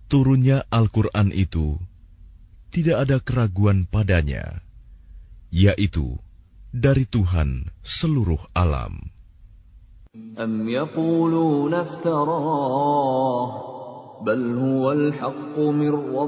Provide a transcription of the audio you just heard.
turunnya Al-Quran itu tidak ada keraguan padanya, yaitu dari Tuhan seluruh alam. أم يقولون افتراه بل هو الحق من